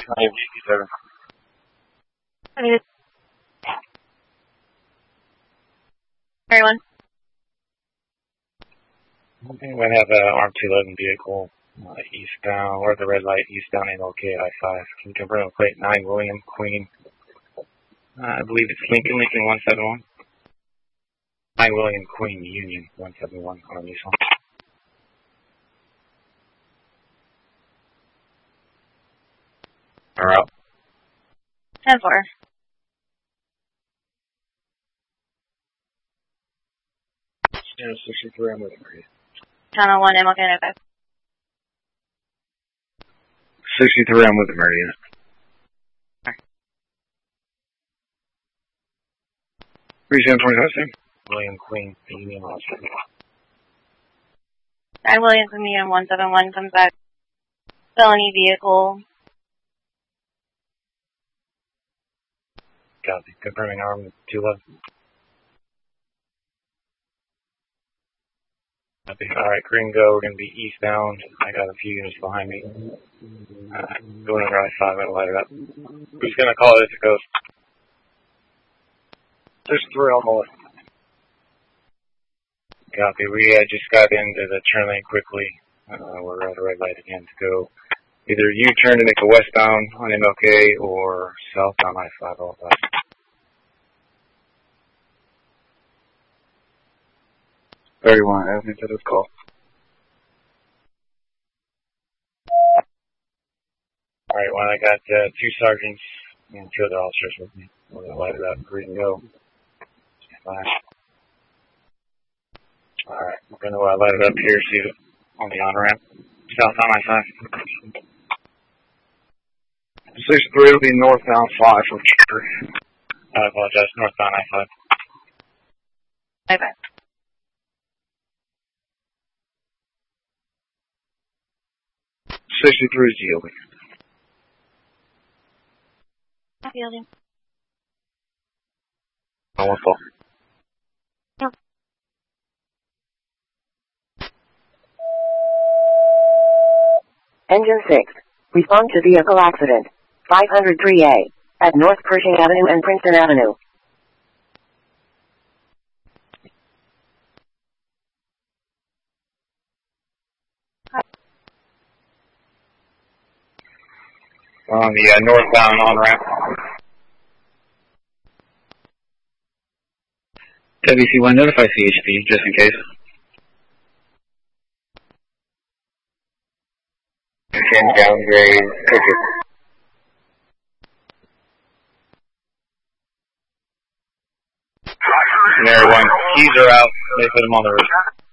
987. Everyone. Okay, we have an armed 211 vehicle eastbound, or the red light eastbound MLK I-5. Can you confirm plate 9 William Queen? I believe it's Lincoln 171. 9 William Queen Union 171 on a Nissan. We're out. 10-4. Channel 63, I'm with you. Channel 1, MLK I-5. 63, I'm with the Meridian. Region 27. William Queen Union 171. 9 William Queen Union 171 comes back. Felony vehicle. Copy. Confirming arm 211. Copy. Alright, green go. We're going to be eastbound. I got a few units behind me. Going under I-5, I'll light it up. Who's going to call it if it goes? There's 3, I'll call it. Copy. We just got into the turn lane quickly. We're at a red light again to go. Either U-turn to make a westbound on MLK or southbound I-5 all that. Everyone, I think that is call. Alright, well, I got 2 sergeants and 2 other officers with me. We're going to light it up. Green go. Flash. Alright, we're going to light it up here, see it on the on-ramp. South on I-5. 63 will be northbound 5 for sure. I apologize, northbound I-5. Bye-bye. 63 is yielding. Yielding. I want fall. No. Engine 6. Respond to vehicle accident. 503A. At North Pershing Avenue and Princeton Avenue. On the northbound on-ramp. WC1, notify CHP, just in case. Can downgrade, ticket. And everyone, keys are out, they put them on the roof.